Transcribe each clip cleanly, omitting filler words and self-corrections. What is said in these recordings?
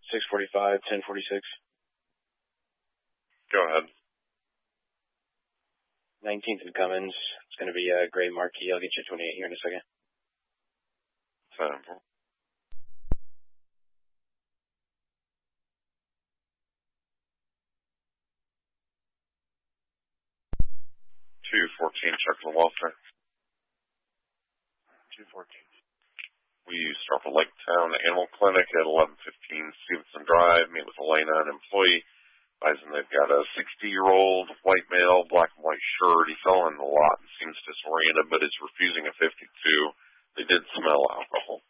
645, 1046. Go ahead. 19th and Cummins. It's going to be a gray marquee. I'll get you 28 here in a second. 7-4. 214, check for the welfare. 214. We start for Lake Town Animal Clinic at 11:15 Stevenson Drive. Meet with Elena, an employee. Advising they've got a 60-year-old white male, black and white shirt. He fell in the lot and seems disoriented, but is refusing a 52. They did smell alcohol.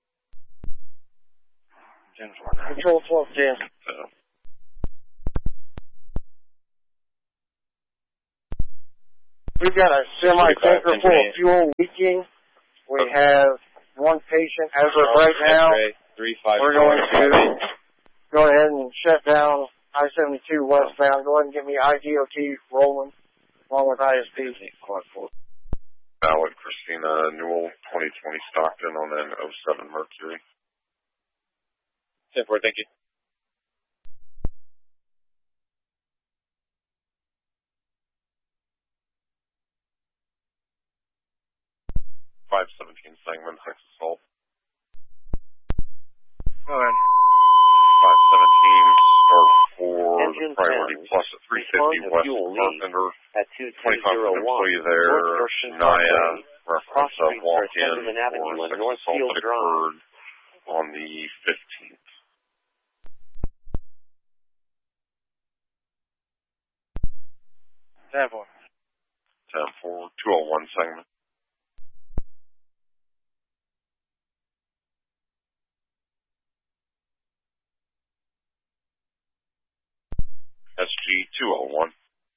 Control 1210. We've got a semi-tanker full of fuel leaking. We have one patient as of right now. We're going to go ahead and shut down I-72 westbound. Go ahead and get me IDOT rolling along with ISP. Ballot Christina Newell, 2020 Stockton on an 07 Mercury. 10-4, thank you. 517 Sangamon, Texas Assault. Go ahead. 517, start for Engine the priority 10. plus at 350 West Carpenter. At 25 2201. employee there, Shania, reference of walk-in Sentiment Avenue for on sex assault Northfield that Drive. occurred on the 15th. Seven. 10-4, 201 Sangamon. SG 201.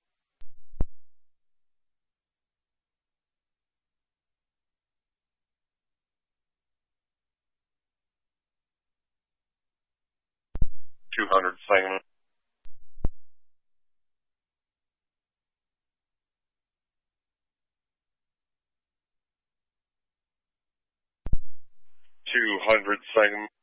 Sangamon. 200 Sangamon.